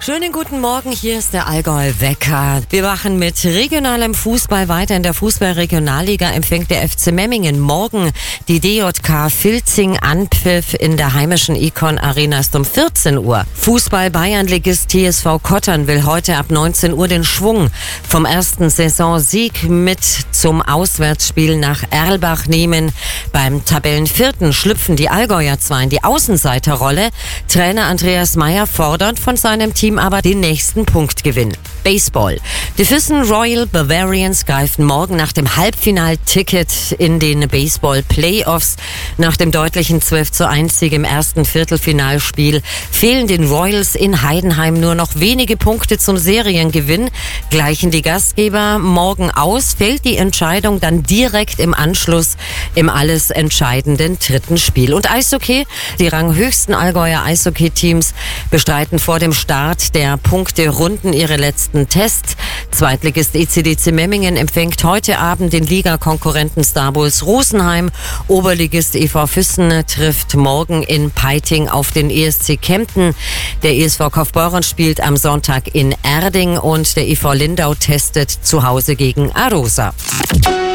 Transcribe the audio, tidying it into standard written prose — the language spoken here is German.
Schönen guten Morgen, hier ist der Allgäu Wecker. Wir machen mit regionalem Fußball weiter. In der Fußball-Regionalliga empfängt der FC Memmingen morgen die DJK Filzing. Anpfiff in der heimischen Icon Arena ist um 14 Uhr. Fußball-Bayernligist TSV Kottern will heute ab 19 Uhr den Schwung vom ersten Saisonsieg mit zum Auswärtsspiel nach Erlbach nehmen. Beim Tabellenvierten schlüpfen die Allgäuer zwar in die Außenseiterrolle. Trainer Andreas Meyer fordert von seinem Team aber den nächsten Punktgewinn. Baseball. Die Füssen Royal Bavarians greifen morgen nach dem Halbfinalticket in den Baseball-Playoffs. Nach dem deutlichen 12:1 im ersten Viertelfinalspiel fehlen den Royals in Heidenheim nur noch wenige Punkte zum Seriengewinn. Gleichen die Gastgeber morgen aus, fällt die Entscheidung dann direkt im Anschluss im alles entscheidenden dritten Spiel. Und Eishockey. Die ranghöchsten Allgäuer Eishockey-Teams bestreiten vor dem Start der Punkterunden ihre letzten Tests. Zweitligist ECDC Memmingen empfängt heute Abend den Ligakonkurrenten Star Bulls Rosenheim. Oberligist EV Füssen trifft morgen in Peiting auf den ESC Kempten. Der ESV Kaufbeuren spielt am Sonntag in Erding und der EV Lindau testet zu Hause gegen Arosa.